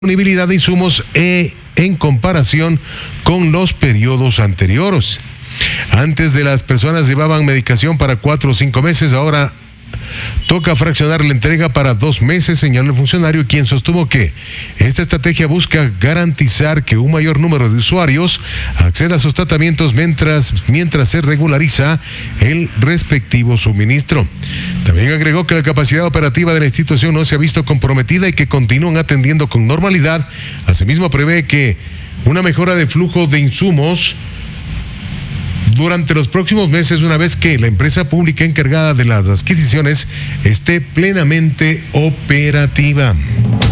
disponibilidad de insumos en comparación con los periodos anteriores. Antes de las personas llevaban medicación para 4 o 5 meses, ahora toca fraccionar la entrega para 2 meses, señaló el funcionario, quien sostuvo que esta estrategia busca garantizar que un mayor número de usuarios acceda a sus tratamientos mientras se regulariza el respectivo suministro. También agregó que la capacidad operativa de la institución no se ha visto comprometida y que continúan atendiendo con normalidad. Asimismo, prevé que una mejora de flujo de insumos durante los próximos meses, una vez que la empresa pública encargada de las adquisiciones esté plenamente operativa.